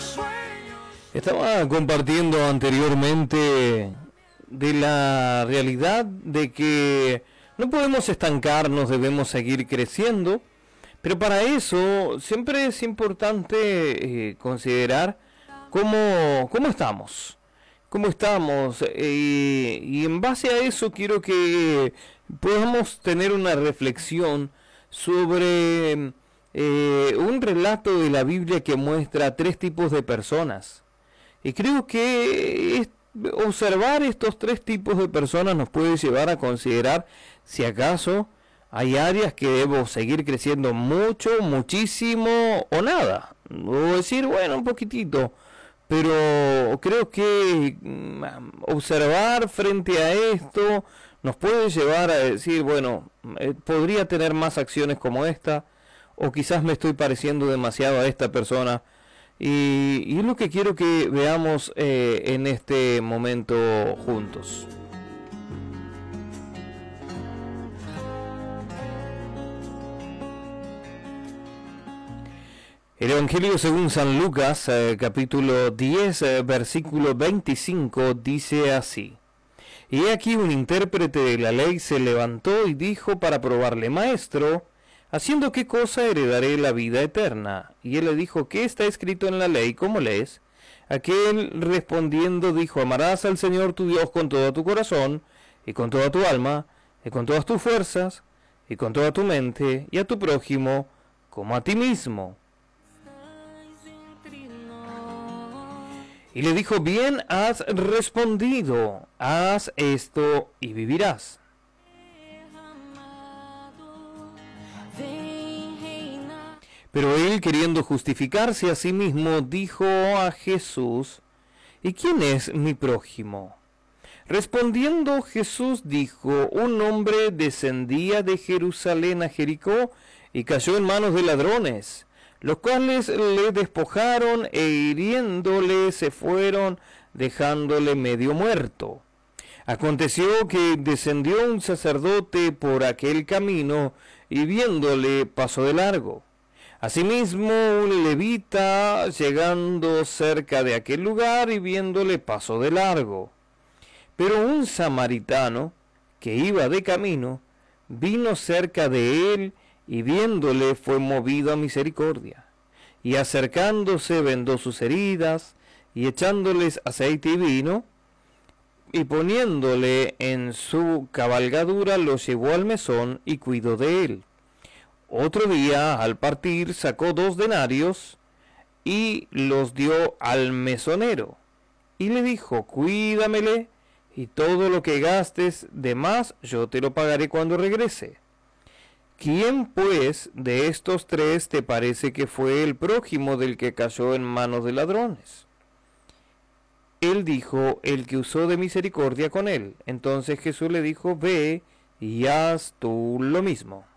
Estaba compartiendo anteriormente de la realidad de que no podemos estancarnos, debemos seguir creciendo, pero para eso siempre es importante considerar cómo estamos, y en base a eso quiero que podamos tener una reflexión sobre un relato de la Biblia que muestra tres tipos de personas. Y creo que observar estos tres tipos de personas nos puede llevar a considerar si acaso hay áreas que debo seguir creciendo mucho, muchísimo o nada. O decir, bueno, un poquitito. Pero creo que observar frente a esto nos puede llevar a decir, bueno, podría tener más acciones como esta, o quizás me estoy pareciendo demasiado a esta persona. Y es lo que quiero que veamos en este momento juntos. El Evangelio según San Lucas, capítulo 10, versículo 25, dice así: Y aquí un intérprete de la ley se levantó y dijo para probarle: Maestro, ¿haciendo qué cosa heredaré la vida eterna? Y él le dijo: ¿Qué está escrito en la ley? ¿Cómo lees? Aquel respondiendo dijo: Amarás al Señor tu Dios con todo tu corazón, y con toda tu alma, y con todas tus fuerzas, y con toda tu mente, y a tu prójimo como a ti mismo. Y le dijo: Bien has respondido, haz esto y vivirás. Pero él, queriendo justificarse a sí mismo, dijo a Jesús: ¿Y quién es mi prójimo? Respondiendo Jesús dijo: Un hombre descendía de Jerusalén a Jericó y cayó en manos de ladrones, los cuales le despojaron e hiriéndole se fueron, dejándole medio muerto. Aconteció que descendió un sacerdote por aquel camino y viéndole pasó de largo. Asimismo un levita, llegando cerca de aquel lugar y viéndole pasó de largo. Pero un samaritano, que iba de camino, vino cerca de él y viéndole fue movido a misericordia. Y acercándose vendó sus heridas y echándoles aceite y vino, y poniéndole en su cabalgadura lo llevó al mesón y cuidó de él. Otro día, al partir, sacó 2 denarios y los dio al mesonero. Y le dijo: Cuídamele, y todo lo que gastes de más yo te lo pagaré cuando regrese. ¿Quién, pues, de estos 3 te parece que fue el prójimo del que cayó en manos de ladrones? Él dijo: el que usó de misericordia con él. Entonces Jesús le dijo: Ve y haz tú lo mismo.